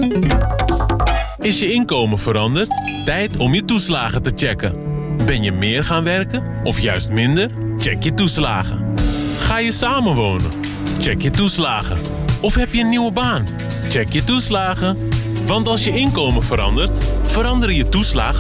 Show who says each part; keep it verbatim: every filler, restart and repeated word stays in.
Speaker 1: Is je inkomen veranderd? Tijd om je toeslagen te checken. Ben je meer gaan werken of juist minder? Check je toeslagen. Ga je samenwonen? Check je toeslagen. Of heb je een nieuwe baan? Check je toeslagen. Want als je inkomen verandert, veranderen je toeslagen